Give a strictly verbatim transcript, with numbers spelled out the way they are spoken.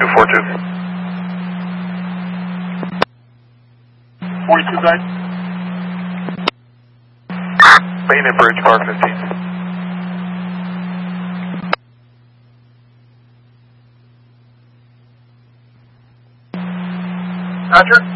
two four two. forty-two guys. Main and bridge, Park fifteen. Roger.